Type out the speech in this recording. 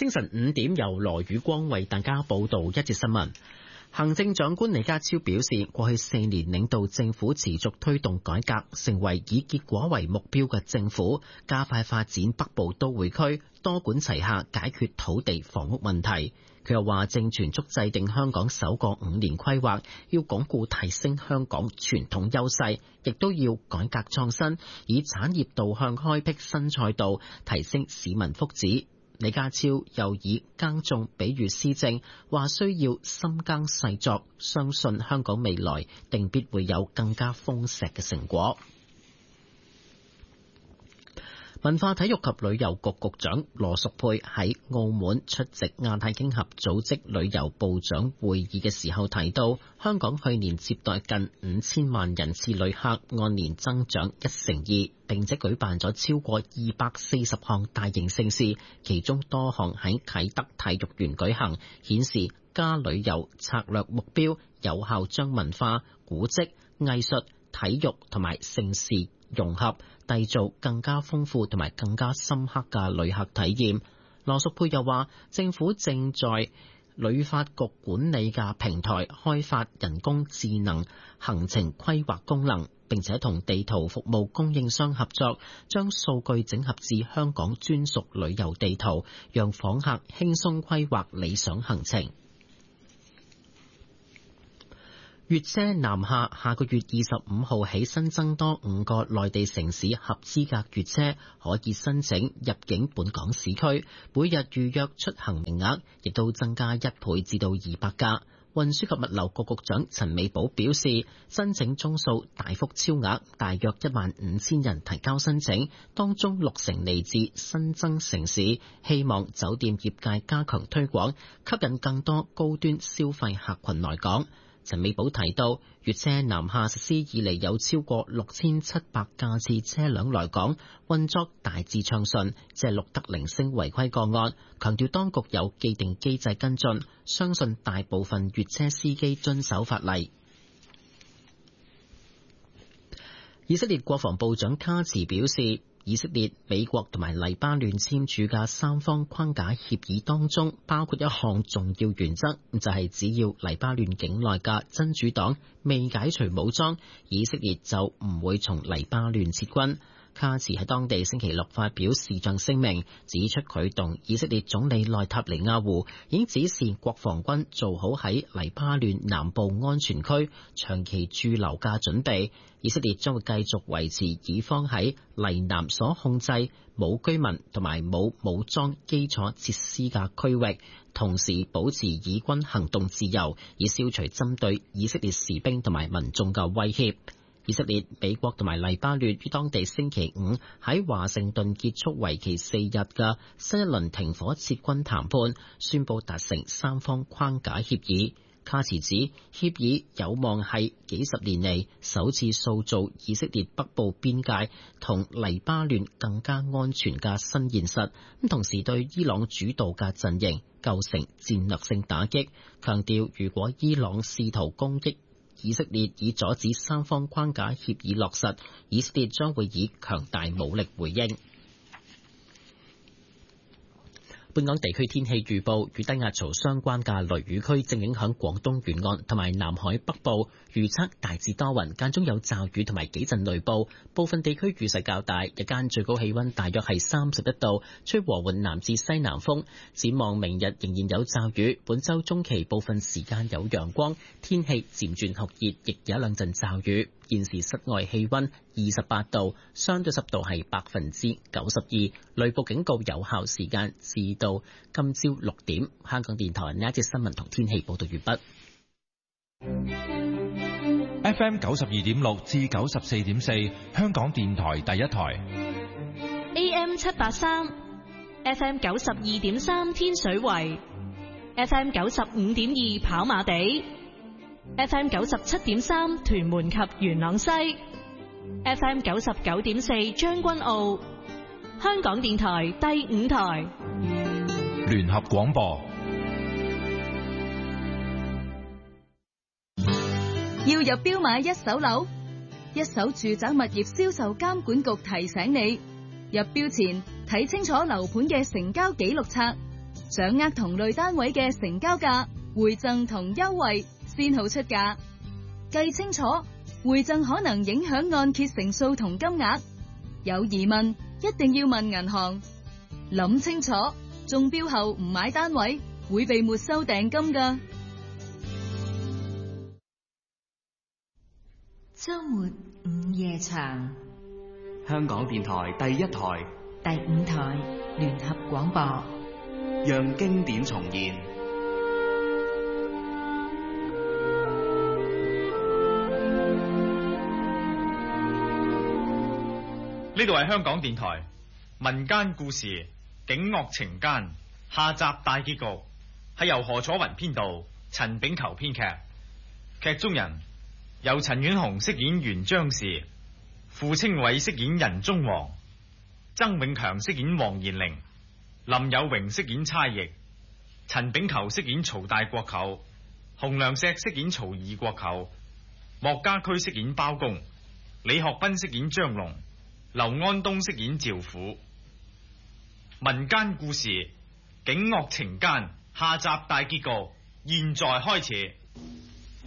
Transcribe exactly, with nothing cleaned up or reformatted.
清晨五點由羅宇光為大家報道一節新聞。行政長官李家超表示，過去四年領導政府持續推動改革，成為以結果為目標嘅政府，加快發展北部都會區，多管齊下解決土地房屋問題。佢又話正全速制定香港首個五年規劃，要鞏固提升香港傳統優勢，亦都要改革創新，以產業導向開闢新賽道，提升市民福祉。李家超又以耕種比喻施政，話需要深耕細作，相信香港未來定必會有更加豐碩嘅成果。文化體育及旅遊局局長羅淑佩喺澳門出席亞太經合組織旅遊部長會議嘅時候提到，香港去年接待近五千萬人次旅客，按年增長一成二，並且舉辦咗超過二百四十項大型盛事，其中多項喺啟德體育園舉行，顯示加旅遊策略目標有效將文化、古蹟、藝術、體育同埋盛事融合，締造更加豐富同埋更加深刻嘅旅客體驗。羅淑佩又話，政府正在旅發局管理嘅平台開發人工智能行程規劃功能，並且同地圖服務供應商合作，將數據整合至香港專屬旅遊地圖，讓訪客輕鬆規劃理想行程。粵車南下下個月二十五號起新增多五個內地城市合資格粵車可以申請入境本港市區，每日預約出行名額亦都增加一倍至到二百架。運輸及物流局局長陳美寶表示，申請宗數大幅超額，大約一萬五千人提交申請，當中六成嚟自新增城市，希望酒店業界加強推廣，吸引更多高端消費客群來港。陳美寶提到，粵車南下實施以嚟有超過六千七百架次車輛來港，運作大致暢順，只係錄得零星違規個案。強調當局有既定機制跟進，相信大部分粵車司機遵守法例。以色列國防部長卡茨表示，以色列、美國同埋黎巴嫩簽署嘅三方框架協議當中，包括一項重要原則，就係只要黎巴嫩境內嘅真主黨未解除武裝，以色列就唔會從黎巴嫩撤軍。卡茨喺當地星期六發表視像聲明，指出佢同以色列總理內塔尼亞胡已經指示國防軍做好喺黎巴嫩南部安全區長期駐留嘅準備。以色列將會繼續維持以方喺黎南所控制冇居民同埋冇武裝基礎設施嘅區域，同時保持以軍行動自由，以消除針對以色列士兵同埋民眾嘅威脅。以色列、美國同埋黎巴嫩於當地星期五喺華盛頓結束為期四日嘅新一輪停火撤軍談判，宣布達成三方框架協議。卡茨指協議有望係幾十年嚟首次塑造以色列北部邊界同黎巴嫩更加安全嘅新現實，咁同時對伊朗主導嘅陣營構成戰略性打擊，強調如果伊朗試圖攻擊以色列以阻止三方框架協議落實，以色列將會以強大武力回應。本港地區天氣預報，與低壓槽相關嘅雷雨區正影響廣東沿岸同埋南海北部，預測大致多雲，間中有驟雨同埋幾陣雷暴，部分地區雨勢較大，日間最高氣溫大約係三十一度，吹和緩南至西南風。展望明日仍然有驟雨，本週中期部分時間有陽光，天氣漸轉酷熱，亦有一兩陣驟雨。現時室外氣溫二十八度，相對濕度係百分之九十二，雷暴警告有效時間至到今朝六點。香港電台呢一節新聞同天氣報道完畢。F M 九十二點六至九十四點四，香港電台第一台。 A M 七八三，F M 九十二點三天水圍，F M 九十五點二跑馬地。F M 九十七點三屯門及元朗西 ，F M 九十九點四將軍澳，香港電台第五台聯合廣播。 要入標買一手樓，一手住宅物業銷售監管局提醒你，入標前睇清楚樓盤嘅成交記錄冊， 掌握同類單位嘅成交價、回贈同優惠，先好出價。計清楚，回贈可能影響按揭成數同金額。有疑問，一定要問銀行。諗清楚，中標後唔買單位，會被沒收訂金㗎。 周末午夜場， 香港電台第一台、 第五台聯合廣播， 讓經典重現。 呢度係香港電台民間故事警惡懲奸下集大結局，係由何楚雲編導，陳炳球編劇。劇中人由陳婉紅飾演袁張氏，傅清偉飾演仁宗王，曾永強飾演黃延齡，林有榮飾演差役，陳炳球飾演曹大國舅，洪良石飾演曹二國舅，莫家駒飾演包公，李學斌飾演張龍，劉安東飾演趙虎。民間故事警惡懲奸下集大結局，現在開始。